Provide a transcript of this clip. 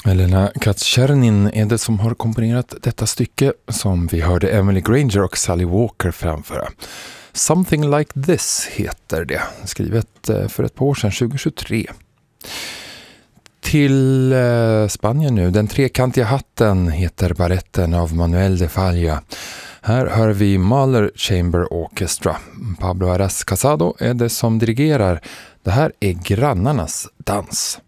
Elena Katschernin är det som har komponerat detta stycke som vi hörde Emily Granger och Sally Walker framföra. Something Like This heter det, skrivet för ett par år sedan, 2023. Till Spanien nu. Den trekantiga hatten heter balletten av Manuel de Falla. Här hör vi Mahler Chamber Orchestra. Pablo Arras Casado är det som dirigerar. Det här är grannarnas dans.